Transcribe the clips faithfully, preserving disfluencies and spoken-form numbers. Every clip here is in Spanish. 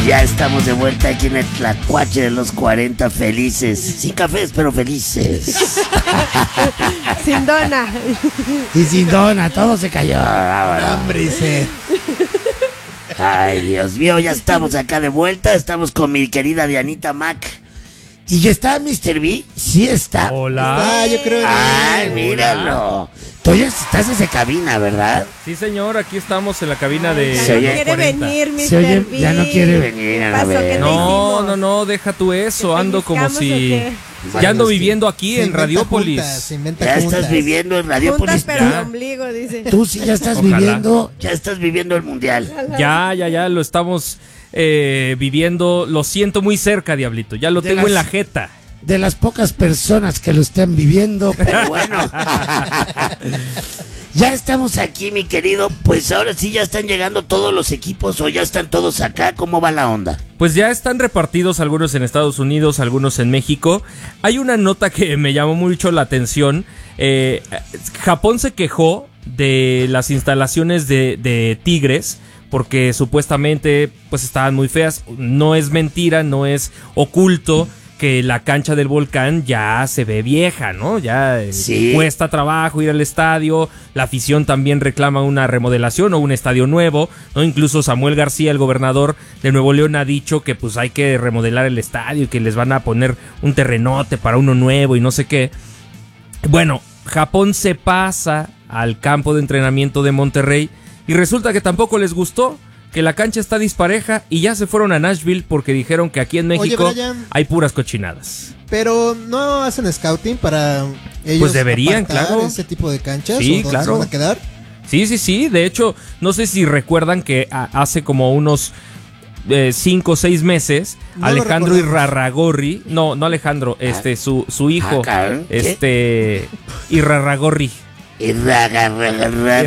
Ya estamos de vuelta aquí en el Tlacuache de los cuarenta, felices. Sin cafés, pero felices. Sin dona. Y sin dona, todo se cayó. Hambre y sed. Ay, Dios mío, ya estamos acá de vuelta. Estamos con mi querida Dianita Mac. ¿Y ya está mister B? Sí está. Hola. Ah, yo creo que... Ay, míralo. Tú ya estás en esa cabina, ¿verdad? Sí, señor, aquí estamos en la cabina de... Ya Se no oye- quiere cuarenta. venir, Se mister oye- B. ya no quiere venir, ¿Qué a pasó? ver. ¿Qué te No, hicimos? no, no, deja tú eso, ¿Te ando como pellizcamos si... o qué? Ya ando Bueno, es que viviendo aquí se en inventa Radiópolis. juntas, se inventa Ya juntas. estás viviendo en Radiópolis. Juntas pero ya. el ombligo, dice. Tú sí ya estás Ojalá. viviendo, ya estás viviendo el mundial. Ya, ya, ya, lo estamos eh, viviendo, lo siento muy cerca, Diablito, ya lo De tengo las- en la jeta. De las pocas personas que lo están viviendo, pero bueno. Ya estamos aquí, mi querido. Pues ahora sí ya están llegando todos los equipos o ya están todos acá. ¿Cómo va la onda? Pues ya están repartidos algunos en Estados Unidos, algunos en México. Hay una nota que me llamó mucho la atención. Eh, Japón se quejó de las instalaciones de, de Tigres porque supuestamente pues estaban muy feas. No es mentira, no es oculto que la cancha del Volcán ya se ve vieja, ¿no? Ya eh, Sí. cuesta trabajo ir al estadio, la afición también reclama una remodelación o un estadio nuevo, ¿no? Incluso Samuel García, el gobernador de Nuevo León, ha dicho que pues hay que remodelar el estadio y que les van a poner un terrenote para uno nuevo y no sé qué. Bueno, Japón se pasa al campo de entrenamiento de Monterrey y resulta que tampoco les gustó, que la cancha está dispareja y ya se fueron a Nashville porque dijeron que aquí en México Oye, Brian. hay puras cochinadas. Pero no hacen scouting para ellos. Pues deberían, apartar claro. ese tipo de canchas. Sí, ¿o dónde claro. se van a quedar? Sí, sí, sí. De hecho, no sé si recuerdan que a- hace como unos eh, cinco o seis meses, No lo Alejandro recordamos. Irarragorri, no, no Alejandro, este, su, su hijo, Ah, cabrón, ¿qué? este, Irarragorri. Y raga, raga,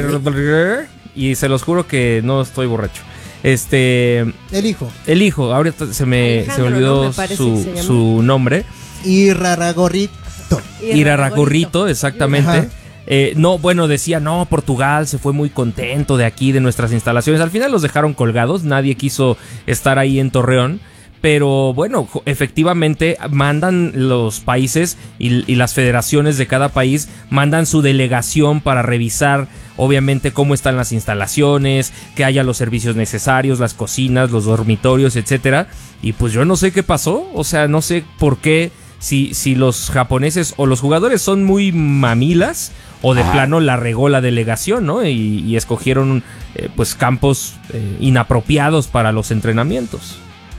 raga. Y se los juro que no estoy borracho. Este, El hijo. el hijo, ahorita se me, se me Alejandro, olvidó ¿no? Me parece que su, se llama. su nombre. Y Raragorrito. Irarragorrito, exactamente. Ajá. Eh, no, bueno, decía, no, Portugal se fue muy contento de aquí, de nuestras instalaciones. Al final los dejaron colgados, nadie quiso estar ahí en Torreón. Pero bueno, jo- efectivamente mandan los países y, y las federaciones de cada país, mandan su delegación para revisar obviamente cómo están las instalaciones, que haya los servicios necesarios, las cocinas, los dormitorios, etcétera. Y pues yo no sé qué pasó, o sea, no sé por qué, si, si los japoneses o los jugadores son muy mamilas o de Ajá. plano la regó la delegación, ¿no? Y, y escogieron eh, pues campos eh, inapropiados para los entrenamientos.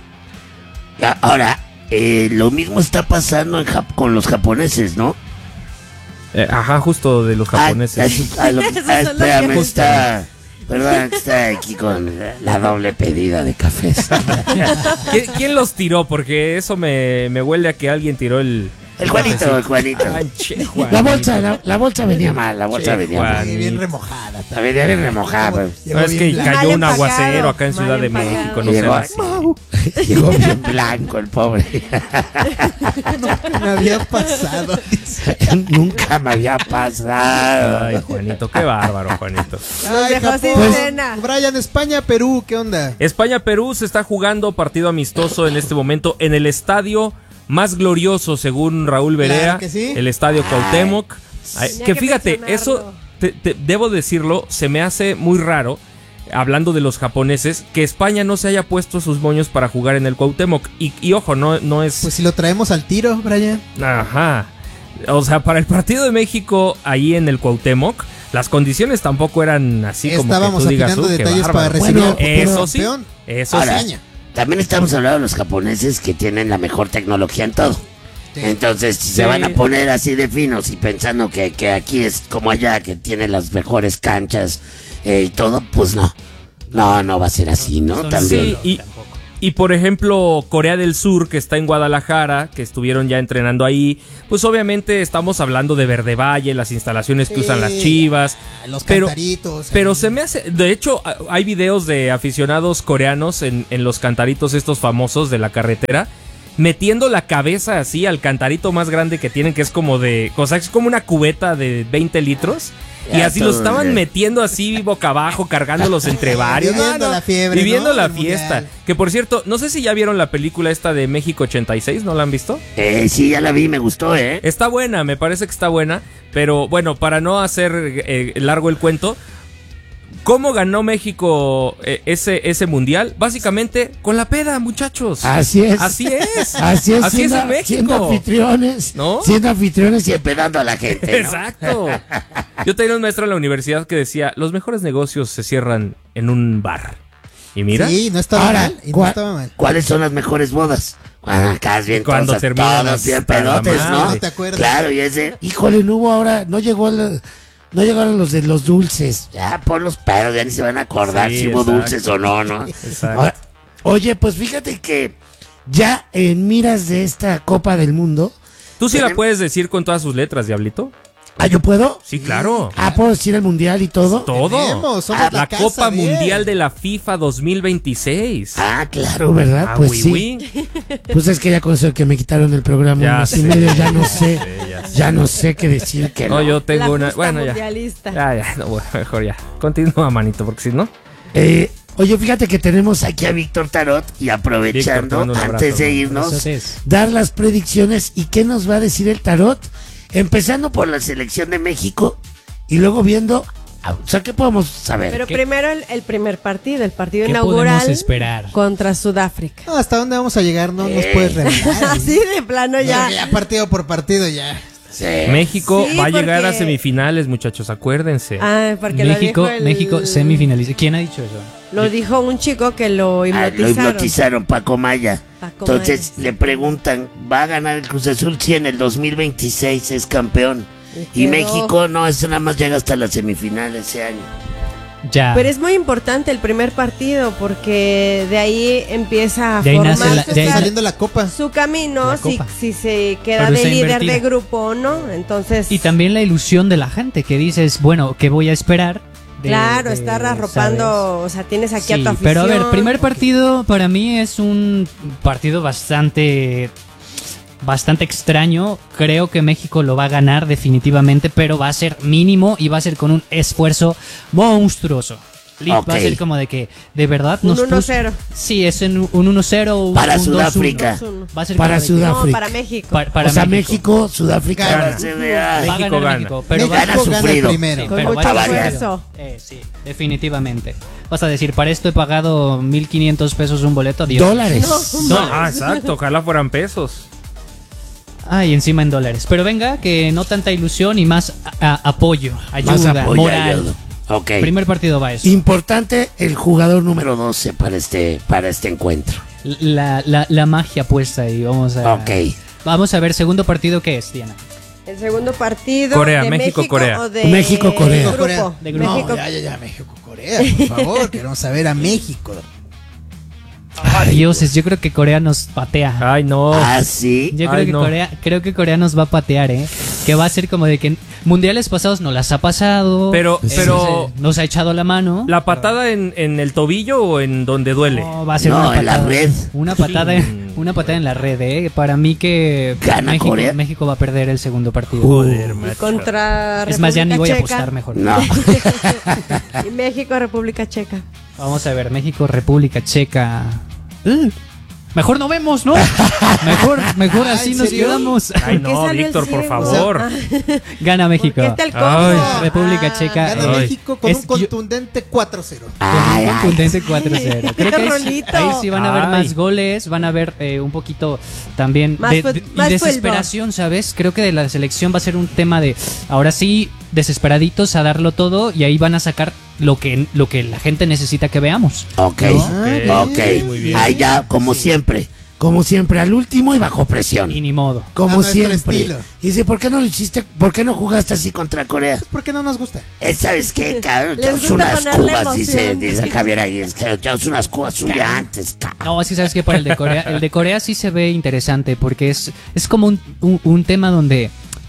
Ya, ahora, eh, lo mismo está pasando en Jap- con los japoneses, ¿no? Eh, ajá, justo de los japoneses. Ah, eso- ah, lo- Esos ah, son los espérame, que- está... Perdón, está aquí con la doble pedida de cafés. ¿Quién, quién los tiró? Porque eso me, me huele a que alguien tiró el... El Juanito, el Juanito. Ay, che, La Juanito. bolsa, la, la bolsa venía mal, la bolsa Che, venía Juan. mal. Y bien remojada. La venía bien remojada. pues. Llegó No, es bien que blanca. cayó Mal un empacado, aguacero acá en mal Ciudad de empacado. México, no sé Llegó, más. llegó bien blanco el pobre. Me había pasado. Nunca me había pasado. Ay, Juanito, qué bárbaro, Juanito. Nos dejó sin Pues, cena. Brian, España, Perú, ¿qué onda? España-Perú se está jugando partido amistoso en este momento en el estadio más glorioso, según Raúl Berea, Claro que sí. el estadio Cuauhtémoc. Ay, Tenía que que fíjate, mencionarlo. eso, te- te- debo decirlo, se me hace muy raro, hablando de los japoneses, que España no se haya puesto sus moños para jugar en el Cuauhtémoc. Y, y ojo, no, no es... Pues si lo traemos al tiro, Brian. Ajá. O sea, para el partido de México ahí en el Cuauhtémoc, las condiciones tampoco eran así como Estábamos que tú digas, afinando "Uh, qué detalles para bárbaro". recibir Bueno, al futuro eso sí, campeón. eso Ahora, sí. también estamos hablando de los japoneses que tienen la mejor tecnología en todo. Sí. Entonces, si Sí. se van a poner así de finos y pensando que, que aquí es como allá, que tiene las mejores canchas eh, y todo, pues no. No, no va a ser así, ¿no? También. Sí, y, y por ejemplo, Corea del Sur, que está en Guadalajara, que estuvieron ya entrenando ahí, pues obviamente estamos hablando de Verde Valle, las instalaciones que Sí, usan las Chivas. Los Pero, cantaritos. pero ahí. se me hace, de hecho, a- hay videos de aficionados coreanos en, en los cantaritos estos famosos de la carretera. metiendo la cabeza así al cantarito más grande que tienen, que es como de, o sea, es como una cubeta de veinte litros. Y Ya así los todo estaban bien. metiendo así boca abajo, cargándolos entre varios. Viviendo la fiebre, Viviendo ¿no? la del fiesta. mundial. Que por cierto, no sé si ya vieron la película esta de México ochenta y seis, ¿no la han visto? Eh, sí, ya la vi, me gustó, ¿eh? Está buena, me parece que está buena. Pero bueno, para no hacer eh, largo el cuento, ¿cómo ganó México eh, ese, ese mundial? Básicamente con la peda, muchachos. Así es. Así es. Así es, Así siendo, es en México. siendo anfitriones, ¿No? siendo anfitriones y empedando a la gente, ¿no? Exacto. Yo tenía un maestro en la universidad que decía, los mejores negocios se cierran en un bar. Y mira, Sí, no estaba Ahora, mal. Y no ¿cuál- estaba mal. ¿cuáles son las mejores bodas? Cuando acá es bien Cuando todos- terminan todos las- bien para la pedotes, madre. ¿no? ¿No te acuerdas? Claro, y ese, híjole, no hubo ahora, no llegó la- no llegaron los de los dulces. Ya, por los pedos, ya ni se van a acordar Sí, si hubo exacto. dulces o no, ¿no? Exacto. Ahora, oye, pues fíjate que ya en miras de esta Copa del Mundo. ¿Tú sí la tenemos- puedes decir con todas sus letras, Diablito? Ah, ¿yo puedo? Sí, claro. Ah, ¿puedo decir el mundial y todo? Todo. Tenemos, somos Ah, la, La casa Copa de- Mundial de la FIFA dos mil veintiséis. Ah, claro, ¿verdad? Ah, pues oui, sí. oui. Pues es que ya con eso que me quitaron el programa Ya un mes y sé. medio, ya no sé. Sí, ya sé. Ya no sé qué decir que no. No, yo tengo La una. justa Bueno, ya. mundialista. Ya, ya, no, bueno, mejor ya. Continúa, manito, porque si no. Eh, oye, fíjate que tenemos aquí a Víctor Tarot y Víctor, aprovechando, te mando un abrazo, antes de hermano. irnos, Besotes. dar las predicciones y qué nos va a decir el Tarot, empezando por la selección de México y luego viendo, o sea, ¿qué podemos saber? Pero ¿Qué- primero el, el primer partido, el partido ¿Qué inaugural podemos esperar? contra Sudáfrica. No, ¿hasta dónde vamos a llegar? No nos Eh. puedes revelar. Así de plano ya. ya. ya partido por partido ya. Sí. México Sí, va a llegar a porque- semifinales, muchachos, acuérdense. Ah, porque México, lo dijo el- México semifinalista. ¿Quién ha dicho eso? Lo dijo un chico que lo Ah, lo hipnotizaron. hipnotizaron, Paco Maya. Paco Entonces Maya. le preguntan, ¿va a ganar el Cruz Azul? Sí, en el dos mil veintiséis es campeón. Y Y quedó- México no, eso nada más llega hasta la semifinal ese año. Ya. Pero es muy importante el primer partido porque de ahí empieza a De ahí nace formar la- su, de ahí ca- Saliendo la copa. su camino, La si, copa. si se queda Pero de está líder invertida. de grupo o no. Entonces, Y también la ilusión de la gente que dices, bueno, ¿qué voy a esperar? de- claro, de- estar ¿sabes? arropando, o sea, tienes aquí a Sí, tu afición. pero a ver, primer partido para mí es un partido bastante bastante extraño. Creo que México lo va a ganar definitivamente, pero va a ser mínimo y va a ser con un esfuerzo monstruoso. Li- Ok. Va a ser como de que de verdad Un nos uno puso- cero. Sí, es en un uno cero o un Para un dos uno. Sudáfrica. Va a ser Para como de que- Sudáfrica. No, para México. pa- para o sea, México. México, Sudáfrica Gana. va a ser de, ay, Va a México ganar gana. México, pero va Gana México gana sufrido. primero. Sí, Con pero mucho va a variar. ser- esfuerzo. Eh, sí, definitivamente. Vas a decir, para esto he pagado mil quinientos pesos un boleto. Adiós. dólares. No, ah, exacto, ojalá fueran pesos. Ay, encima en dólares. Pero venga, que no tanta ilusión y más a- a- apoyo, ayuda, Más apoyo, moral. ayuda. Ok. Primer partido va eso. Importante el jugador número doce para este, para este encuentro. La, la, la magia puesta ahí. Vamos a, Ok. Vamos a ver, segundo partido, ¿qué es, Diana? El segundo partido Corea, de México, México, Corea. o de México, Corea. grupo. Corea. De grupo. México. No, ya, ya, ya, México, Corea, por favor. Queremos saber a México. Ay, dioses, yo creo que Corea nos patea. Ay, no. Ah, sí. Yo Ay, creo que no. Corea, creo que Corea nos va a patear, ¿eh? Que va a ser como de que en mundiales pasados no las ha pasado. Pero, eh, pero, nos ha echado la mano. ¿la patada en, en el tobillo o en donde duele? No, va a ser No, una en la patada. red. Una patada, en, una patada en la red, ¿eh? Para mí que ¿Gana México, Corea? México va a perder el segundo partido. Joder, Y macho. contra es más, ya ni voy a República apostar mejor. No. Checa. Y México, República Checa. Vamos a ver, México, República Checa. Uh, mejor no vemos, ¿no? Mejor, mejor Ah, así ¿en nos serio? quedamos. Ay, ¿Por qué no, salió el Víctor, por ciego? favor. Gana México. ¿Por qué está el Ay, cojo? República Ah, Checa. Gana Ay. México con Es- un yo- contundente cuatro cero. Con Ay, un ay. contundente cuatro cero. Creo que ahí, sí- Rolito. ahí sí van a haber Ay. más goles, van a haber eh, un poquito también Más de, fut- de- más y desesperación, ¿sabes? Creo que de la selección va a ser un tema de ahora sí desesperaditos a darlo todo y ahí van a sacar lo que lo que la gente necesita que veamos. Ok. Ah, Ok. muy bien. Ahí ya, como siempre. Como siempre, al último y bajo presión. Y ni modo. Como A nuestro siempre. estilo. Y dice, ¿por qué no lo hiciste? ¿Por qué no jugaste así contra Corea? ¿Por qué no nos gusta? Eh, ¿Sabes qué, cabrón? Les Echamos gusta unas ponerle cubas, dice, emoción. dice Javier Aguirre. que echamos unas cubas un día antes, cabrón. No, es que sabes que para el de Corea, el de Corea sí se ve interesante porque es, es como un, un, un tema donde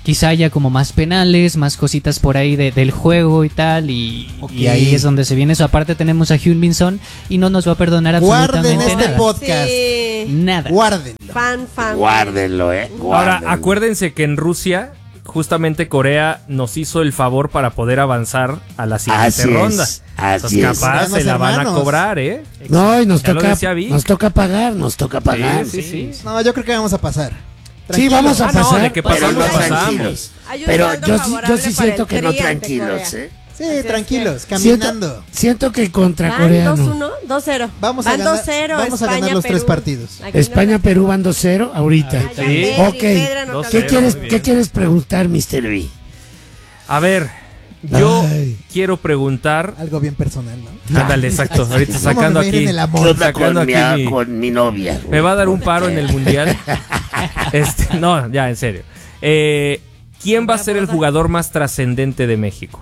quizá haya como más penales, más cositas por ahí de, del juego y tal, y, Ok. y ahí es donde se viene eso. Aparte tenemos a Heung-min Son y no nos va a perdonar Guarden absolutamente este nada. podcast. Sí. Nada. Guárdenlo. Fan, fan. Guárdenlo, eh. Ahora, guárdenlo. acuérdense que en Rusia, justamente Corea nos hizo el favor para poder avanzar a la siguiente Así ronda. es, así Entonces, es. capaz Coreanos se la van a hermanos. cobrar, ¿eh? No, y nos Ya lo toca, decía Vic. nos toca pagar, nos toca pagar. Sí, sí, sí. No, yo creo que vamos a pasar. Sí, Tranquilo. vamos a Ah, no, pasar, de que pero pasamos, no pasamos. tranquilos. Hay un Pero saldo yo sí, yo favorable sí para siento el que no Tri ante tranquilos, Corea. ¿eh? Sí, Así es tranquilos, que- caminando. Siento, siento que contra Van Corea dos no. uno, dos cero. Vamos a Van ganar- dos cero. vamos a España, ganar los tres Perú. partidos. Aquí España, no- Perú van dos cero ahorita. Ah, ya, Sí. Pedri, Ok. Pedri anotó Dos el ¿Qué cero, gol. quieres, muy bien. ¿Qué quieres preguntar, mister V? A ver, yo Ay. quiero preguntar. Algo bien personal, ¿no? Ándale, exacto. Ahorita ¿Cómo sacando me va a ir aquí. en el amor? ¿Qué onda Sacando con mi, aquí mi- con mi novia? Me va a dar un paro en el mundial. Este, no, ya, en serio. Eh, ¿Quién va a ser el jugador más trascendente de México?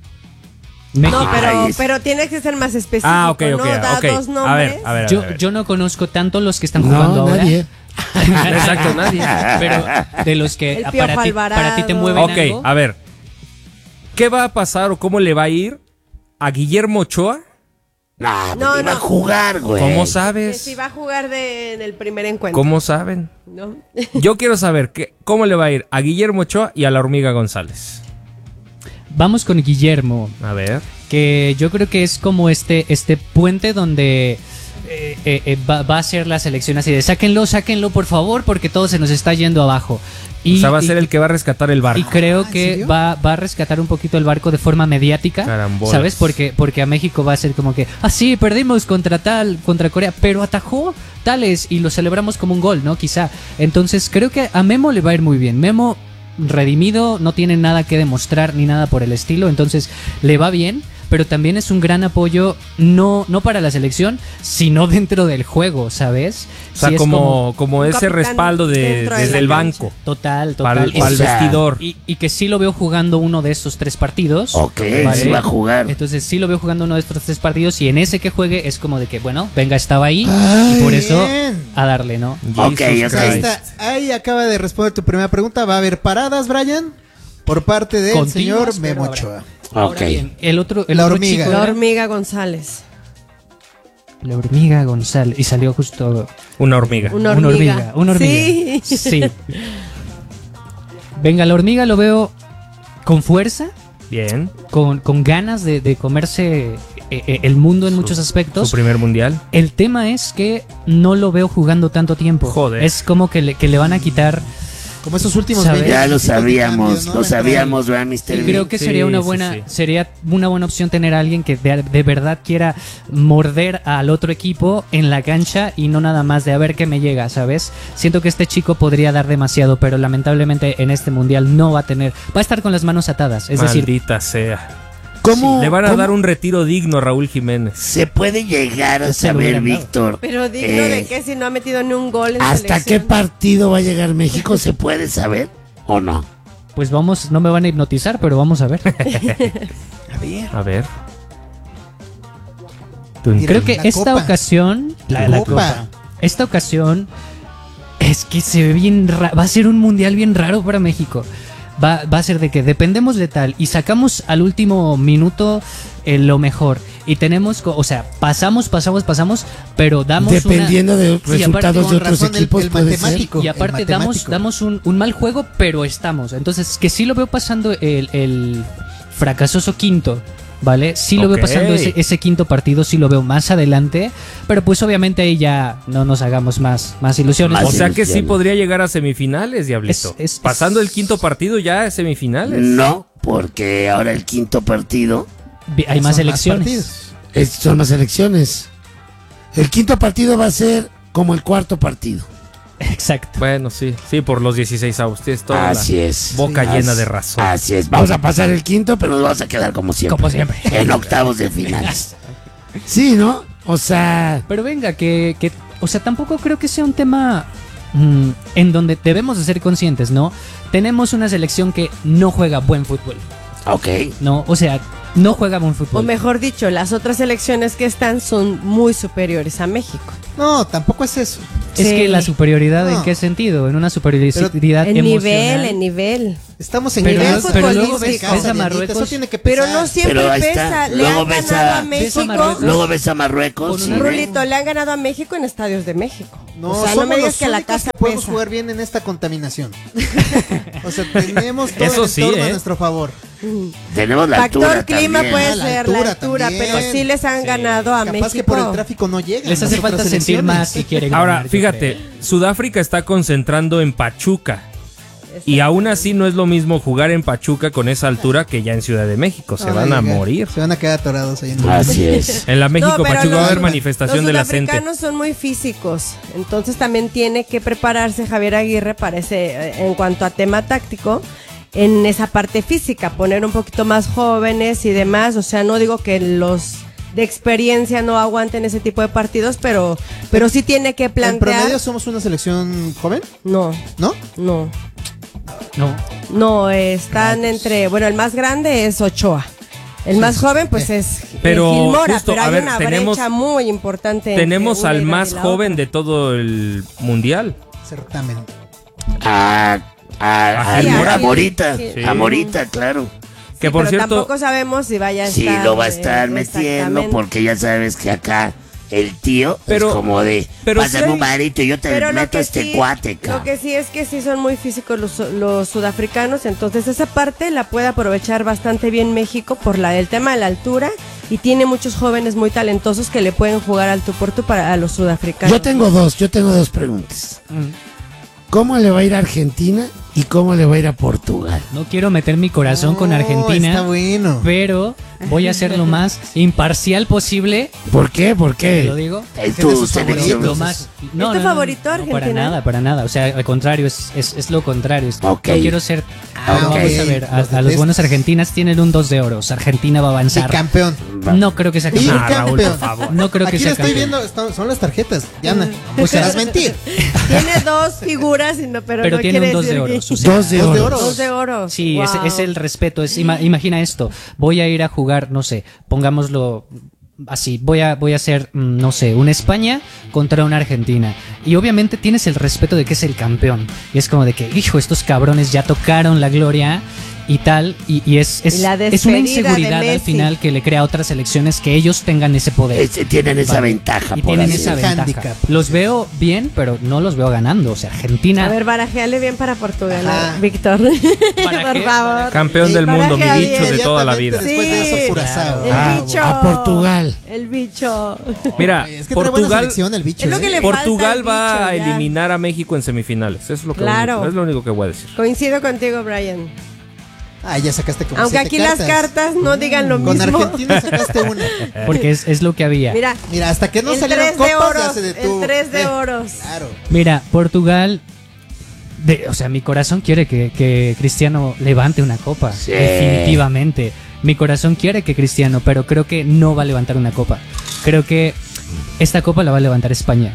México. No, pero, Ay, es- pero tiene que ser más específico. Ah, ok, ok, ¿no? Da ok. dos A nombres. ver, a ver. a Yo, ver. yo no conozco tanto los que están jugando No, ahora. nadie. Exacto, nadie. Pero de los que El ah, Piojo para ti, Alvarado. para ti te mueven Ok, algo. a ver. ¿Qué va a pasar o cómo le va a ir a Guillermo Ochoa? Nah, No, no, iba no. a jugar, güey. ¿Cómo Que sabes? si va a jugar de, en el primer encuentro. ¿Cómo saben? ¿No? Yo quiero saber que, cómo le va a ir a Guillermo Ochoa y a la Hormiga González. Vamos con Guillermo, A ver. que yo creo que es como este, este puente donde eh, eh, eh, va, va a ser la selección así de sáquenlo, sáquenlo por favor, porque todo se nos está yendo abajo. Y, o sea, va a y- ser el que va a rescatar el barco. Y creo Ah, ¿en que serio? va, va a rescatar un poquito el barco de forma mediática, Carambolas. ¿sabes? Porque, porque a México va a ser como que, ah, sí, perdimos contra tal, contra Corea, pero atajó tales y lo celebramos como un gol, ¿no? Quizá. Entonces creo que a Memo le va a ir muy bien. Memo redimido, no tiene nada que demostrar ni nada por el estilo, entonces le va bien. Pero también es un gran apoyo, no, no para la selección, sino dentro del juego, ¿sabes? O sea, Sí, es como, como un ese capitán respaldo de, dentro de desde la el cancha. banco. Total, Para total. el, O sea, vestidor. Y, y que sí lo veo jugando uno de estos tres partidos. Ok, ¿vale? sí va a jugar. Entonces sí lo veo jugando uno de estos tres partidos y en ese que juegue es como de que, bueno, venga, estaba ahí Ay. y por eso Bien. a darle, ¿no? Ok, Jesus o sea, Ahí Christ. está. Ahí acaba de responder tu primera pregunta. ¿Va a haber paradas, Brian? Por parte del Continuas, señor pero Memo habrá. Ochoa. Ahora Ok. bien, el otro, el La otro hormiga. chico La era- hormiga González. la hormiga González y salió justo Una hormiga. Una una hormiga. hormiga, una hormiga. Sí. Sí. Venga, la hormiga lo veo con fuerza, Bien. con, con ganas de, de comerse eh, eh, el mundo en Su- muchos Su aspectos. primer mundial. El tema es que no lo veo jugando tanto tiempo. Joder. Es como que le, que le van a quitar. Como esos últimos ¿Sabes? veinte Ya lo tipos de sabíamos, cambios, ¿no? lo Va a entrar sabíamos, ¿verdad, mister Y V? creo que Sí, sería una sí, buena, sí. sería una buena opción tener a alguien que de, de verdad quiera morder al otro equipo en la cancha y no nada más de a ver qué me llega, ¿sabes? Siento que este chico podría dar demasiado, pero lamentablemente en este mundial no va a tener, va a estar con las manos atadas, es decir, Maldita sea. ¿Cómo, Le van a cómo dar un retiro digno a Raúl Jiménez. se puede llegar a Se lo saber, hubieran dado. Víctor? Pero digno eh, de que si no ha metido ni un gol en ¿Hasta qué selección. partido va a llegar México? ¿Se puede saber o no? pues vamos, no me van a hipnotizar, pero vamos a ver. A ver. A ver. Mira, Creo que la esta copa. ocasión, la, La la copa. copa. Esta ocasión es que se ve bien, ra- va a ser un mundial bien raro para México. Va, va a ser de que dependemos de tal y sacamos al último minuto eh, lo mejor y tenemos, co- o sea, pasamos, pasamos, pasamos, pero damos una- Dependiendo de Sí, resultados aparte, de con otros razón, el- equipos el puede ser. matemático. y aparte el damos, matemático. damos un, un mal juego, pero estamos. Entonces, que sí lo veo pasando el, el fracasoso quinto, ¿vale? Sí lo Ok. veo pasando ese, ese quinto partido, sí lo veo más adelante, pero pues obviamente ahí ya no nos hagamos más, más ilusiones. Más O sea que sí ilusiones. podría llegar a semifinales, Diablito. Es- es- Pasando es- el quinto partido ya a semifinales. No, porque ahora el quinto partido Vi- Hay más Son elecciones. partidos. es- son las elecciones. El quinto partido va a ser como el cuarto partido. Exacto. Bueno, sí, sí, por los dieciséis avos. Tienes toda Así la es. boca Sí. llena Así- de razón. Así es. Vamos a pasar el quinto, pero nos vamos a quedar como siempre. Como siempre. En octavos de finales. Sí, ¿no? O sea, Pero venga, que, que, o sea, tampoco creo que sea un tema mm, en donde debemos de ser conscientes, ¿no? Tenemos una selección que no juega buen fútbol, ok. ¿no? O sea, no juega buen fútbol. O mejor dicho, las otras selecciones que están son muy superiores a México. No, tampoco es eso. Es Sí. que la superioridad, ¿en No. qué sentido? En una superioridad En emocional. nivel, en nivel. Estamos en Pero, casa, pero luego estamos en ves, casa, ves a Dianita, Marruecos. eso tiene que Pero pesar. no siempre Pero ahí pesa. está. Le Luego han ves ganado a- a ves a México. Marruecos. Luego ves a Marruecos. Con sí. una- Rulito, le han ganado a México en estadios de México. No, o sea, no somos me digas los que la únicos casa que podemos pesa. jugar bien en esta contaminación. O sea, tenemos todo Eso el sí, entorno ¿eh? a nuestro favor. Tenemos la Factor altura clima también. puede Ah, la ser la altura altura, también. pero sí les han Sí. ganado a Capaz México. que por el tráfico no llegan. Les hace las falta otras sentir selecciones. más si quieren Ahora, ganar, yo fíjate, creo. Sudáfrica está concentrando en Pachuca. Y aún así no es lo mismo jugar en Pachuca con esa altura que ya en Ciudad de México. Se No, van a llegar. morir. Se van a quedar atorados ahí en el Así es. En la México No, pero Pachuca va a los- haber manifestación de la Los gente. sudafricanos son muy físicos, entonces también tiene que prepararse Javier Aguirre para ese, eh, en cuanto a tema táctico, en esa parte física, poner un poquito más jóvenes y demás. O sea, no digo que los de experiencia no aguanten ese tipo de partidos, pero, pero sí tiene que En plantear. promedio somos una selección joven, No, ¿no? no, No. no, eh, están entre, bueno, el más grande es Ochoa. El más joven, pues, es eh, Pero Gilmora, justo, pero a hay ver, una tenemos- brecha muy importante. entre Tenemos una al y más la joven otra. de todo el mundial. Certamen. A, a, A a, Gilmora. a Morita. Sí. A Morita, claro. Que Sí, por pero cierto, tampoco sabemos si vaya a Sí, estar. lo va a eh, estar metiendo exactamente. porque ya sabes que acá el tío Pero- es como de pero pásame sí- un varito y yo te Pero lo meto que a este sí- cuate, Lo cabrón. que sí es que sí son muy físicos los, los sudafricanos, entonces esa parte la puede aprovechar bastante bien México por la el tema de la altura, y tiene muchos jóvenes muy talentosos que le pueden jugar al tú por tú para a los sudafricanos. Yo tengo dos, yo tengo dos preguntas. ¿Cómo le va a ir a Argentina y cómo le va a ir a Portugal? No quiero meter mi corazón con Oh, Argentina, Está bueno. pero voy a ser lo más imparcial posible. ¿Por qué? ¿Por ¿Te lo qué? digo? Es Tiene tu sus selección. Lo más, ¿Es tu favorito, Para Argentina? nada, para nada. O sea, al contrario, es, es, es lo contrario. Es- Ok. No quiero ser. Ah, Vamos ok. a ver, a, Los a los detestas. buenos argentinas tienen un dos de oro. O sea, Argentina va a Y avanzar. campeón. No creo que sea Y campeón. Ah, Raúl, campeón. por favor. No creo que Aquí sea lo estoy campeón. viendo, están- son las tarjetas. Diana, Pues pues serás mentir. Tiene dos figuras, y no, pero, Pero no tiene quiere un dos de decir oro. que- su señor. Dos de Dos de oro. oro. Dos de oro. Sí, Wow. es, es el respeto. Es, ima- imagina esto. Voy a ir a jugar, no sé, pongámoslo así. Voy a, voy a hacer, mm, no sé, una España contra una Argentina. Y obviamente tienes el respeto de que es el campeón. Y es como de que, hijo, estos cabrones ya tocaron la gloria y tal. Y, y es, es, Y la es una despedida de inseguridad al Messi. final que le crea a otras selecciones que ellos tengan ese poder. Ese- tienen esa Vale. ventaja, Y por tienen así esa decirlo. ventaja. Handicap. Los veo bien, pero no los veo ganando. O sea, Argentina. A ver, barajeale bien para Portugal, Ajá. Víctor. ¿Para Por qué? favor. Campeón del Para mundo, mi que bicho de toda la vida. Después de eso, Curazao. El Ah, bicho. a Portugal. El bicho. Mira, Oye, es que trae buena Portugal, selección el bicho. Es lo ¿eh? que le Portugal falta va al a bicho, ya. eliminar a México en semifinales. Eso es lo que Claro. es lo único que voy a decir. Coincido contigo, Brian. Ah, ya sacaste como Aunque siete aquí las cartas no digan lo Con mismo. Argentina sacaste una. Porque es, es lo que había. Mira, Mira, hasta que no el salieron tres de copas ya oros. se detuvo. El tres de Eh, oros. Claro. Mira, Portugal, de- o sea, mi corazón quiere que, que Cristiano levante una copa, Sí. definitivamente. Mi corazón quiere que Cristiano, pero creo que no va a levantar una copa. Creo que esta copa la va a levantar España.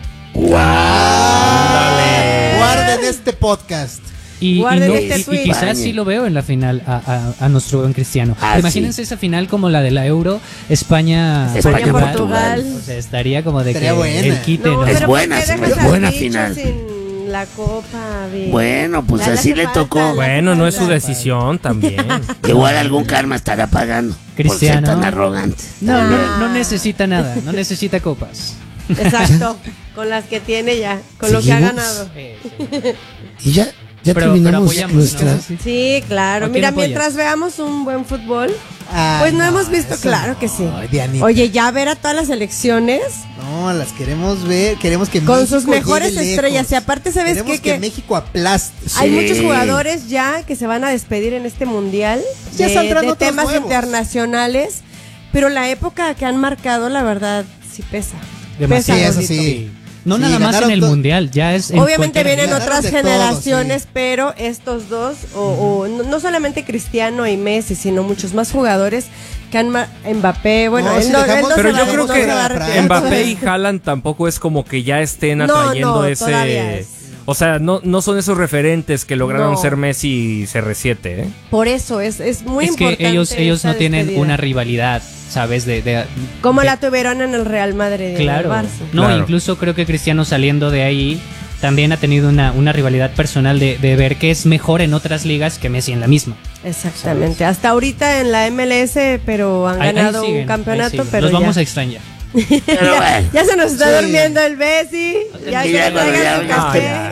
Guarden este podcast. Y, y Guarden no- este y- y tweet. quizás España. sí lo veo en la final a, a- a nuestro buen Cristiano. Ah, Imagínense esa final como la de la Euro, España, España, Portugal. O sea, estaría como de Estaría que buena. el quite, No, ¿no? Es pero buena, ¿por qué sí, dejas es al buena bicho final. sin la copa, Vic? Bueno, pues Ya le así hace le falta, tocó. le hace Bueno, no es su falta. decisión también. Igual algún karma estará pagando Cristiano. por ser tan arrogante. No, no, Ah. no necesita nada, no necesita copas. Exacto. Con las que tiene ya. Con lo que ha ¿Seguimos? ganado. Y ya, ya Pero- pero terminamos apoyamos, nuestra... ¿no? Sí, claro. ¿A quién Mira, apoyas? mientras veamos un buen fútbol, Ah, pues no, hemos visto, eso claro no. que sí. Ay, Dianita. Oye, ya ver a todas las elecciones No, las queremos ver. Queremos que con México sus mejores llegue estrellas. lejos. Y aparte, ¿sabes Queremos qué? que, Que México aplaste. hay Sí. muchos jugadores ya que se van a despedir en este mundial Ya de, saldrán de otros temas nuevos. internacionales. Pero la época que han marcado, la verdad, sí pesa. Demasiado. Pesa, Sí, eso gordito. sí. No Sí, nada más en ganaron el to- mundial, ya es en Obviamente cualquier vienen liga. otras Ganaron de todo, generaciones, sí. pero estos dos, o, o no, no solamente Cristiano y Messi, sino muchos más jugadores que han ma- Mbappé, bueno, No, él si no, él dejamos- no Pero se yo va- creo no que se va a retirar. Mbappé y Haaland tampoco es como que ya estén No, atrayendo no, ese... todavía es. O sea, no, no son esos referentes que lograron No. ser Messi y C R siete, ¿eh? Por eso es, es muy Es que importante. ellos, ellos esta no tienen despedida. una rivalidad, ¿sabes? De, de- Como de- la tuvieron en el Real Madrid y en Claro. el Barça. No, Claro. incluso creo que Cristiano saliendo de ahí también ha tenido una, una rivalidad personal de, de ver que es mejor en otras ligas que Messi en la misma. Exactamente. ¿Sabes? Hasta ahorita en la M L S, pero han Ahí- ganado ahí siguen, un campeonato, ahí siguen. pero Los ya. vamos a extrañar. Pero ya, bueno. ya se nos está Sí. durmiendo el Bessi. Ya Y que ya, traigan ya, su ya, café. ya.